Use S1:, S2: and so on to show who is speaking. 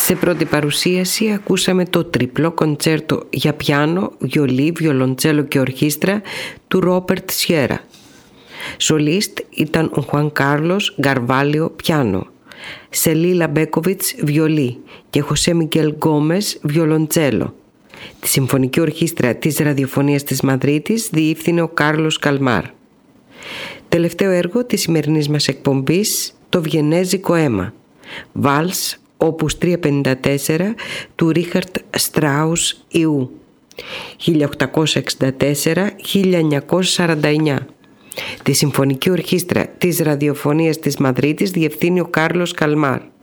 S1: Σε πρώτη παρουσίαση ακούσαμε το τριπλό κοντσέρτο για πιάνο, βιολί, βιολοντσέλο και ορχήστρα του Ρόπερτ Σιέρα. Σολίστ ήταν ο Χουάν Κάρλος Γκαρβάλιο πιάνο, Σελίλα Μπέκοβιτς βιολί και Χωσέ Μιγγέλ Γκόμες βιολοντσέλο. Τη Συμφωνική Ορχήστρα της Ραδιοφωνίας της Μαδρίτης διεύθυνε ο Κάρλος Καλμάρ. Τελευταίο έργο της σημερινής μας εκπομπής, το Βιενέζικο αίμα, Βάλς Όπους 354 του Ρίχαρτ Στράους Ιού, 1864-1949. Τη Συμφωνική Ορχήστρα της Ραδιοφωνίας της Μαδρίτης διευθύνει ο Κάρλος Καλμάρ.